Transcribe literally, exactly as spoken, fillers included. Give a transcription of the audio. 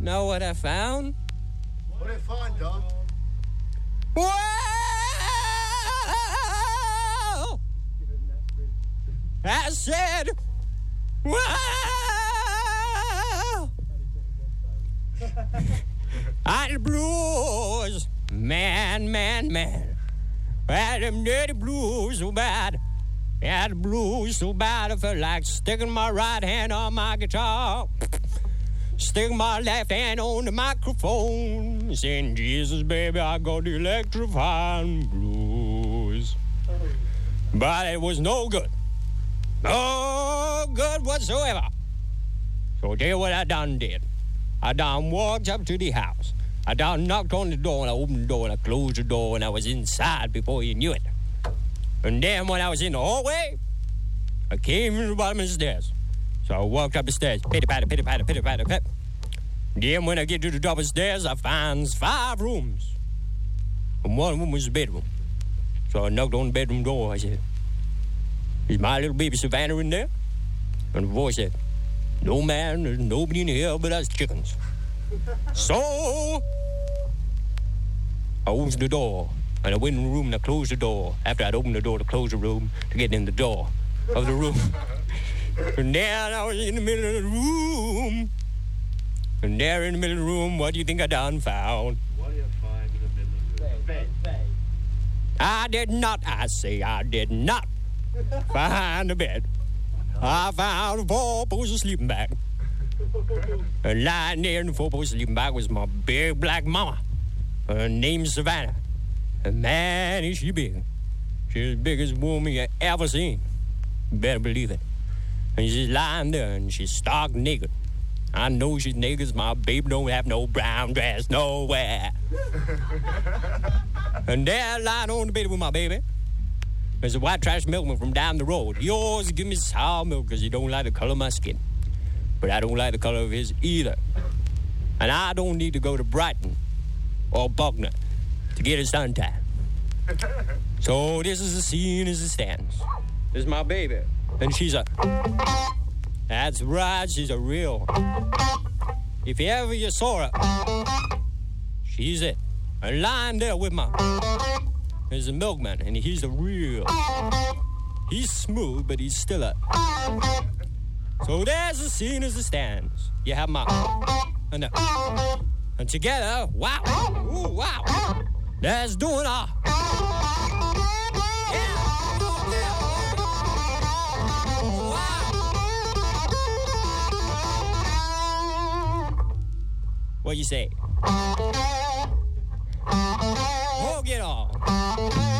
Know what I found? What did you find, Doug? Well, I said, well, I the blues, man, man, man. I had them dirty blues so bad. I had the blues so bad I felt like sticking my right hand on my guitar. Stick my left hand on the microphone, saying, Jesus, baby, I got the electrifying blues. But it was no good. No good whatsoever. So tell you what I done did. I done walked up to the house. I done knocked on the door, and I opened the door, and I closed the door, and I was inside before you knew it. And then when I was in the hallway, I came to the bottom of the stairs. So I walked up the stairs, pitty-patter, pitty-patter, pitty-patter, pit. Then when I get to the top of the stairs, I finds five rooms. And one of them was a bedroom. So I knocked on the bedroom door. I said, is my little baby Savannah in there? And the voice said, no, man, there's nobody in here but us chickens. So I opened the door, and I went in the room and I closed the door. After I'd opened the door to close the room, to get in the door of the room. And then I was in the middle of the room. And there in the middle of the room, what do you think I done found? What do you find in the middle of the room? Bed, bed. I did not, I say, I did not find a bed. I found a four-poster sleeping bag. And lying there in the four-poster sleeping bag was my big black mama. Her name's Savannah. And man, is she big. She's the biggest woman you ever seen. You better believe it. And she's lying there, and she's stark naked. I know she's naked 'cause my baby don't have no brown dress nowhere. And there, lying on the bed with my baby, there's a white trash milkman from down the road. He always give me sour milk 'cause he don't like the color of my skin. But I don't like the color of his either. And I don't need to go to Brighton or Buckner to get a suntan. So this is the scene as it stands. This is my baby. And she's a... That's right, she's a real... If ever you saw her, she's it. And lying there with my... There's a milkman, and he's a real... He's smooth, but he's still a... So there's the scene as it stands. You have my... And, the, and together, wow, ooh, wow. That's doing a... What you say?